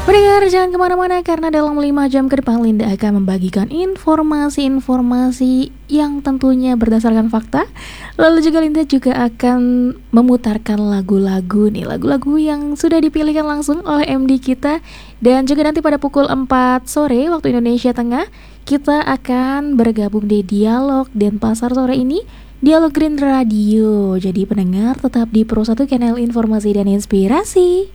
Pendengar jangan kemana-mana karena dalam 5 jam ke depan Linda akan membagikan informasi-informasi yang tentunya berdasarkan fakta. Lalu juga Linda juga akan memutarkan lagu-lagu nih, lagu-lagu yang sudah dipilihkan langsung oleh MD kita. Dan juga nanti pada pukul 4 sore waktu Indonesia Tengah kita akan bergabung di Dialog Denpasar sore ini, Dialog Green Radio. Jadi pendengar tetap di Pro 1 Kanal Informasi dan Inspirasi.